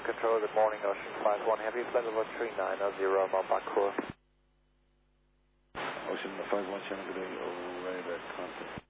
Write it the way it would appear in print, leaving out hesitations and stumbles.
Control, good morning, Ocean 51 Heavy, flight level 3900, Mumbai Core. Ocean 51 Channel, good day, over at contact.